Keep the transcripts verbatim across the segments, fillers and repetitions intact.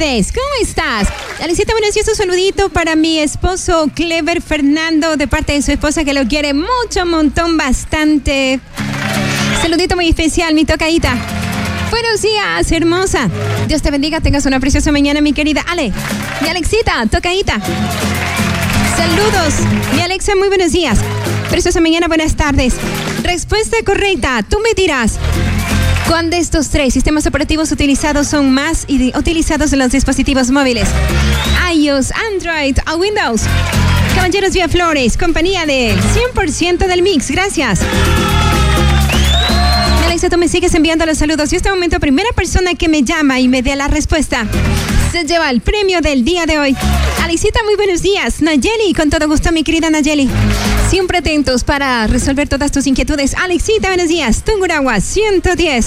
tardes. ¿Cómo estás? Alexita, buenos días. Un saludito para mi esposo Clever Fernando de parte de su esposa que lo quiere mucho, un montón, bastante. Saludito muy especial, mi tocadita. Buenos días, hermosa. Dios te bendiga, tengas una preciosa mañana, mi querida Ale. Mi Alexita, tocadita. Saludos, mi Alexa, muy buenos días. Preciosa mañana, buenas tardes. Respuesta correcta, tú me dirás. ¿Cuál de estos tres sistemas operativos utilizados son más utilizados en los dispositivos móviles? iOS, Android o Windows. Caballeros Vía Flores, compañía del cien por ciento del mix. Gracias. Alexa, tú me sigues enviando los saludos. Y este momento, primera persona que me llama y me dé la respuesta se lleva el premio del día de hoy. Alexita, muy buenos días. Nayeli, con todo gusto, mi querida Nayeli. Siempre atentos para resolver todas tus inquietudes. Alexita, buenos días. Tungurahua, ciento diez.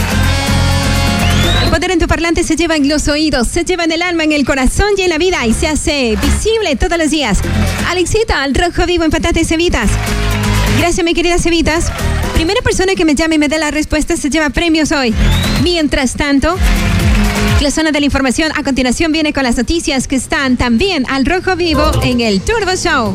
El poder en tu parlante se lleva en los oídos, se lleva en el alma, en el corazón y en la vida y se hace visible todos los días. Alexita, al rojo vivo en patatas y cevitas. Gracias, mi querida Cevitas. Primera persona que me llame y me dé la respuesta se lleva premios hoy. Mientras tanto, la zona de la información a continuación viene con las noticias que están también al rojo vivo en el Turbo Show.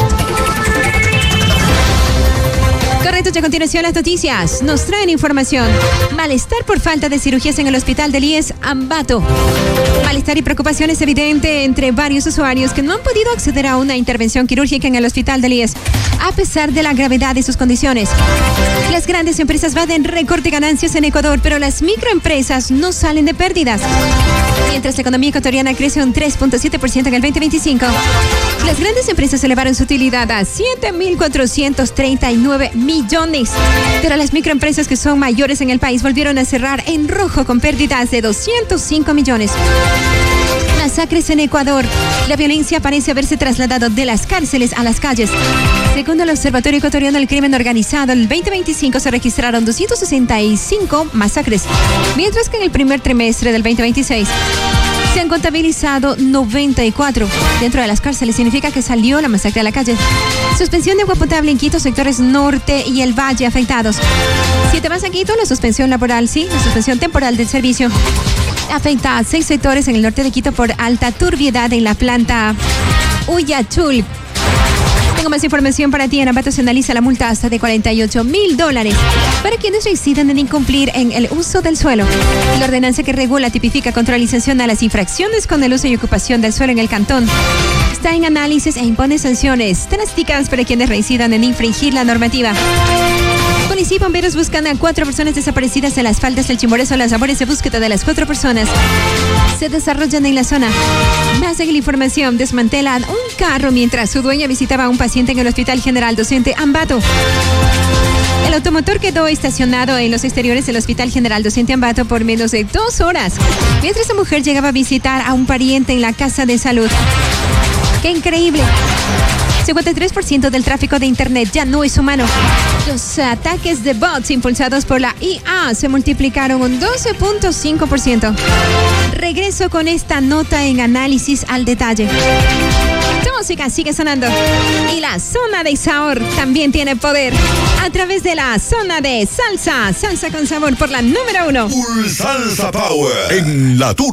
Correcto, a continuación las noticias nos traen información. Malestar por falta de cirugías en el hospital del I E S Ambato. Malestar y preocupación es evidente entre varios usuarios que no han podido acceder a una intervención quirúrgica en el hospital del I E S, a pesar de la gravedad de sus condiciones. Las grandes empresas van récord de ganancias en Ecuador, pero las microempresas no salen de pérdidas. Mientras la economía ecuatoriana crece un tres punto siete por ciento en el veinte veinticinco, las grandes empresas elevaron su utilidad a siete mil cuatrocientos treinta y nueve millones. Pero las microempresas que son mayores en el país volvieron a cerrar en rojo con pérdidas de doscientos cinco millones. Masacres en Ecuador. La violencia parece haberse trasladado de las cárceles a las calles. Según el Observatorio Ecuatoriano del Crimen Organizado, en el veinte veinticinco se registraron doscientos sesenta y cinco masacres, mientras que en el primer trimestre del veinte veintiséis se han contabilizado noventa y cuatro. Dentro de las cárceles significa que salió la masacre a la calle. Suspensión de agua potable en Quito, sectores norte y el valle afectados. Si te vas a Quito, la suspensión laboral, sí, la suspensión temporal del servicio afecta a seis sectores en el norte de Quito por alta turbiedad en la planta Uyachul. Tengo más información para ti. En Ambato se analiza la multa hasta de cuarenta y ocho mil dólares para quienes reincidan en incumplir en el uso del suelo. La ordenanza que regula, tipifica, controla y sanciona las infracciones con el uso y ocupación del suelo en el cantón está en análisis e impone sanciones drásticas para quienes reincidan en infringir la normativa. Policía y bomberos buscan a cuatro personas desaparecidas en las faldas del Chimborazo. Las labores de búsqueda de las cuatro personas se desarrollan en la zona. Más de la información, desmantelan un carro mientras su dueña visitaba a un paciente en el Hospital General Docente Ambato. El automotor quedó estacionado en los exteriores del Hospital General Docente Ambato por menos de dos horas, mientras la mujer llegaba a visitar a un pariente en la casa de salud. ¡Qué increíble! cincuenta y tres por ciento del tráfico de Internet ya no es humano. Los ataques de bots impulsados por la I A se multiplicaron un doce punto cinco por ciento. Regreso con esta nota en análisis al detalle. Tu música sigue sonando y la zona de sabor también tiene poder a través de la zona de salsa. Salsa con sabor por la número uno. Full Salsa Power en la Tour.